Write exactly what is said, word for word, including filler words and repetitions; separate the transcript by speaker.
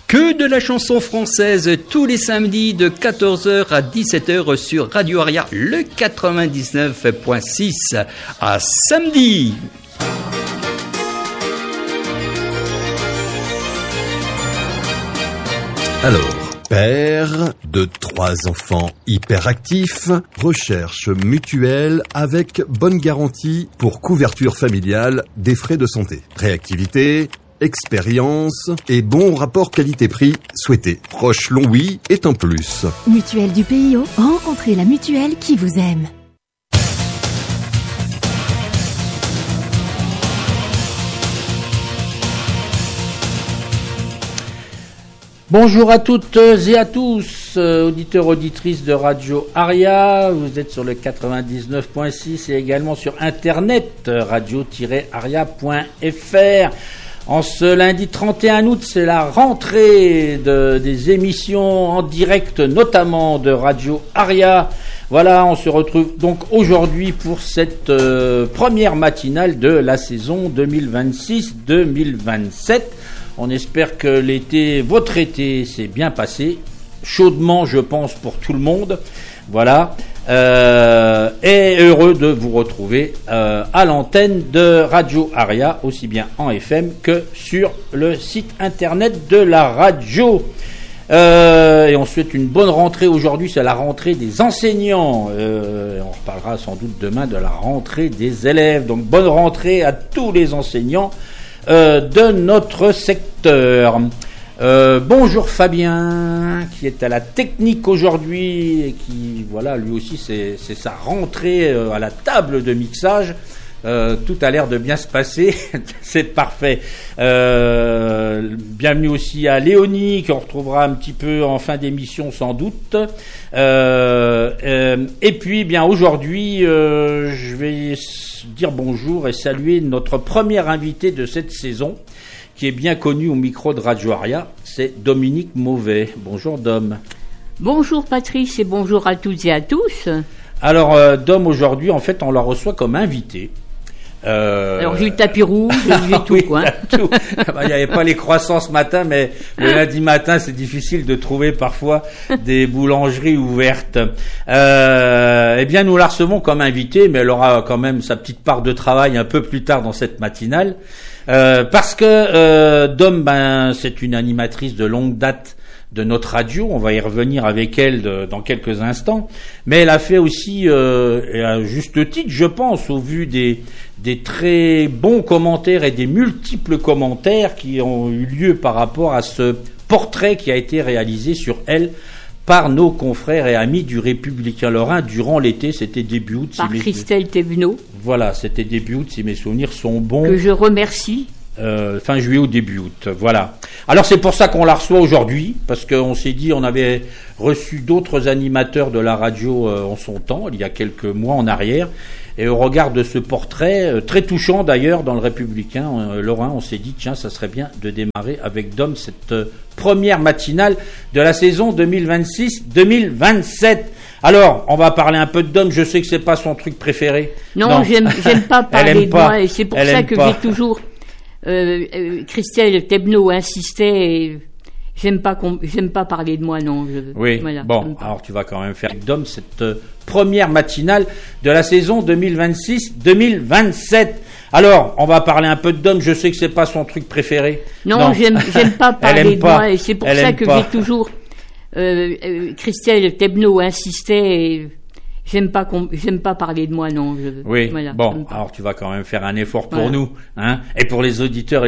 Speaker 1: Que de la chanson française tous les samedis de quatorze heures à dix-sept heures sur Radio Aria, le quatre-vingt-dix-neuf point six. À samedi.
Speaker 2: Alors, père de trois enfants hyperactifs, recherche mutuelle avec bonne garantie pour couverture familiale des frais de santé. Réactivité, expérience et bon rapport qualité-prix souhaité. Proche Longwy est un plus.
Speaker 3: Mutuelle du P I O, rencontrez la mutuelle qui vous aime.
Speaker 4: Bonjour à toutes et à tous, auditeurs, auditrices de Radio Aria. Vous êtes sur le quatre-vingt-dix-neuf point six et également sur internet, radio tiret aria point f r. En ce lundi trente et un août, c'est la rentrée de, des émissions en direct, notamment de Radio Aria. Voilà, on se retrouve donc aujourd'hui pour cette euh, première matinale de la saison deux mille vingt-six deux mille vingt-sept. On espère que l'été, votre été, s'est bien passé, chaudement, je pense, pour tout le monde. Voilà, euh, et heureux de vous retrouver euh, à l'antenne de Radio Aria, aussi bien en F M que sur le site internet de la radio. Euh, et on souhaite une bonne rentrée aujourd'hui, c'est la rentrée des enseignants. Euh, on reparlera sans doute demain de la rentrée des élèves. Donc bonne rentrée à tous les enseignants Euh, de notre secteur. Euh, bonjour Fabien, qui est à la technique aujourd'hui et qui, voilà, lui aussi c'est, c'est sa rentrée euh, à la table de mixage. Euh, tout a l'air de bien se passer, c'est parfait. Euh, bienvenue aussi à Léonie, qu'on retrouvera un petit peu en fin d'émission sans doute. Euh, euh, et puis, bien aujourd'hui, euh, je vais dire bonjour et saluer notre premier invité de cette saison, qui est bien connu au micro de Radio Aria, c'est Dominique Mauvet. Bonjour Dom.
Speaker 5: Bonjour Patrice et bonjour à toutes et à tous.
Speaker 4: Alors euh, Dom, aujourd'hui, en fait, on la reçoit comme invité. Euh...
Speaker 5: Alors j'ai eu le tapis rouge, j'ai eu tout
Speaker 4: oui,
Speaker 5: quoi.
Speaker 4: Tout. Il n'y avait pas les croissants ce matin, mais le lundi matin c'est difficile de trouver parfois des boulangeries ouvertes. Euh... Eh bien nous la recevons comme invitée, mais elle aura quand même sa petite part de travail un peu plus tard dans cette matinale, euh, parce que euh, Dom, ben c'est une animatrice de longue date de notre radio, on va y revenir avec elle de, dans quelques instants, mais elle a fait aussi, euh, et à juste titre je pense, au vu des, des très bons commentaires et des multiples commentaires qui ont eu lieu par rapport à ce portrait qui a été réalisé sur elle par nos confrères et amis du Républicain Lorrain durant l'été, c'était début août.
Speaker 5: Par
Speaker 4: si mes...
Speaker 5: Christelle Thévenot.
Speaker 4: Voilà, c'était début août si mes souvenirs sont bons.
Speaker 5: Que je remercie.
Speaker 4: Euh, fin juillet ou début août, voilà. Alors c'est pour ça qu'on la reçoit aujourd'hui, parce qu'on s'est dit, on avait reçu d'autres animateurs de la radio euh, en son temps, il y a quelques mois en arrière, et au regard de ce portrait, euh, très touchant d'ailleurs dans le Républicain euh, Lorrain, on s'est dit, tiens, ça serait bien de démarrer avec Dom cette euh, première matinale de la saison deux mille vingt-six deux mille vingt-sept. Alors, on va parler un peu de Dom, je sais que c'est pas son truc préféré.
Speaker 5: Non, non. J'aime, j'aime pas parler
Speaker 4: aime
Speaker 5: de
Speaker 4: pas.
Speaker 5: moi, et c'est pour
Speaker 4: Elle
Speaker 5: ça
Speaker 4: aime
Speaker 5: que
Speaker 4: pas.
Speaker 5: j'ai toujours... Euh, euh, Christelle Thévenot insistait et j'aime pas qu'on, j'aime pas parler de moi, non. Je,
Speaker 4: oui,
Speaker 5: voilà,
Speaker 4: bon, alors tu vas quand même faire avec Dom cette euh, première matinale de la saison deux mille vingt-six deux mille vingt-sept. Alors, on va parler un peu de Dom, je sais que c'est pas son truc préféré.
Speaker 5: Non,
Speaker 4: non.
Speaker 5: j'aime, j'aime pas parler
Speaker 4: aime
Speaker 5: de
Speaker 4: pas.
Speaker 5: moi et c'est pour
Speaker 4: Elle
Speaker 5: ça
Speaker 4: aime
Speaker 5: que
Speaker 4: pas.
Speaker 5: j'ai toujours... Euh, euh, Christelle Thévenot insistait et j'aime pas qu'on, j'aime pas parler de moi, non. Je,
Speaker 4: Oui,
Speaker 5: voilà,
Speaker 4: bon, alors tu vas quand même faire un effort pour
Speaker 5: voilà.
Speaker 4: nous, hein, et pour les auditeurs.